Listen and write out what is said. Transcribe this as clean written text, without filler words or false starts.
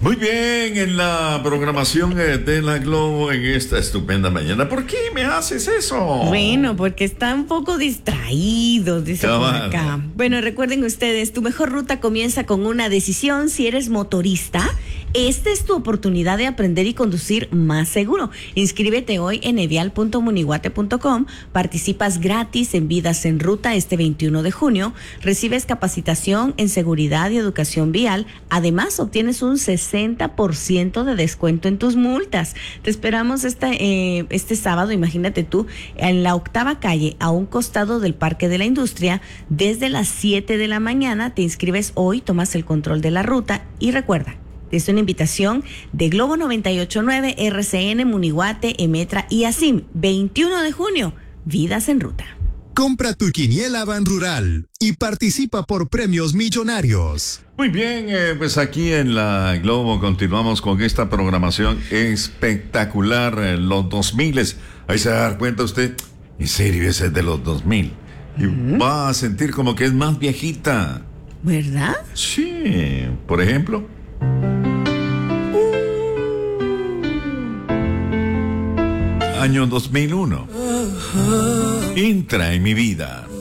Muy bien, en la programación de la Globo en esta estupenda mañana. ¿Por qué me haces eso? Bueno, porque está un poco distraído, dice por acá. Bueno, recuerden ustedes, tu mejor ruta comienza con una decisión. Si eres motorista, esta es tu oportunidad de aprender y conducir más seguro. Inscríbete hoy en evial.munihuate.com, participas gratis en Vidas en Ruta este 21 de junio, recibes capacitación en seguridad y educación vial, además obtienes un 60% de descuento en tus multas. Te esperamos este sábado, imagínate tú, en la 8ª calle, a un costado del Parque de la Industria, desde las 7 de la mañana. Te inscribes hoy, tomas el control de la ruta y recuerda, es una invitación de Globo 98.9, RCN, Munihuate, Emetra y ASIM. 21 de junio, Vidas en Ruta. Compra tu quiniela Ban Rural y participa por premios millonarios. Muy bien, pues aquí en la Globo continuamos con esta programación espectacular, los 2000. Ahí se va a dar cuenta usted, en serio, ese es de los 2000. Y va a sentir como que es más viejita. ¿Verdad? Sí, por ejemplo. Año 2001. Entra en mi vida.